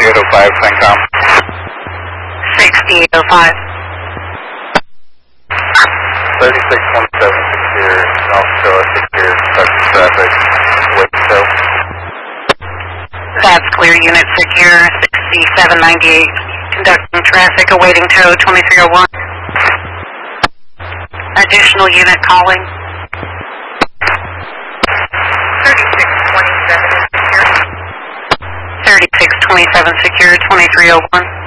6805, CENTCOM. 6805. 3627 secure, North Shore secure, construction traffic, Waco. That's clear, unit secure, 6798. Conducting traffic, awaiting tow, 2301. Additional unit calling. 3627 secure. 3627 secure, 2301.